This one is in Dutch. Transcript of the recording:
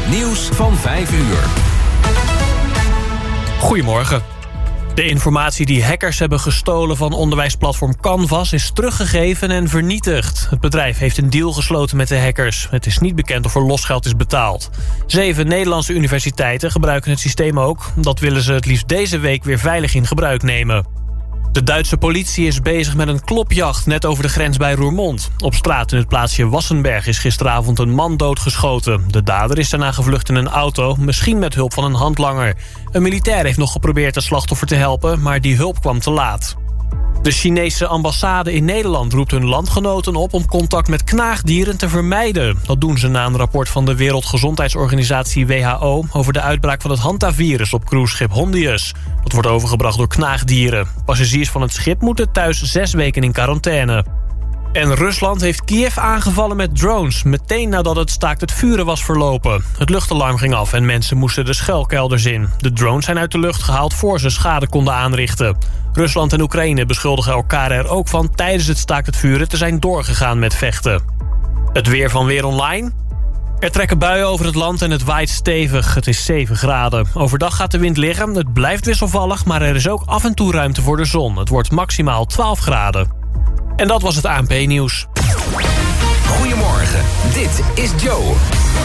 Het nieuws van 5 uur. Goedemorgen. De informatie die hackers hebben gestolen van onderwijsplatform Canvas is teruggegeven en vernietigd. Het bedrijf heeft een deal gesloten met de hackers. Het is niet bekend of er losgeld is betaald. 7 Nederlandse universiteiten gebruiken het systeem ook. Dat willen ze het liefst deze week weer veilig in gebruik nemen. De Duitse politie is bezig met een klopjacht net over de grens bij Roermond. Op straat in het plaatsje Wassenberg is gisteravond een man doodgeschoten. De dader is daarna gevlucht in een auto, misschien met hulp van een handlanger. Een militair heeft nog geprobeerd het slachtoffer te helpen, maar die hulp kwam te laat. De Chinese ambassade in Nederland roept hun landgenoten op om contact met knaagdieren te vermijden. Dat doen ze na een rapport van de Wereldgezondheidsorganisatie WHO over de uitbraak van het hantavirus op cruiseschip Hondius. Dat wordt overgebracht door knaagdieren. Passagiers van het schip moeten thuis 6 weken in quarantaine. En Rusland heeft Kiev aangevallen met drones, meteen nadat het staakt het vuren was verlopen. Het luchtalarm ging af en mensen moesten de schuilkelders in. De drones zijn uit de lucht gehaald voor ze schade konden aanrichten. Rusland en Oekraïne beschuldigen elkaar er ook van tijdens het staakt het vuren te zijn doorgegaan met vechten. Het weer van Weer Online. Er trekken buien over het land en het waait stevig. Het is 7 graden. Overdag gaat de wind liggen, het blijft wisselvallig, maar er is ook af en toe ruimte voor de zon. Het wordt maximaal 12 graden. En dat was het ANP-nieuws. Goedemorgen, dit is Joe.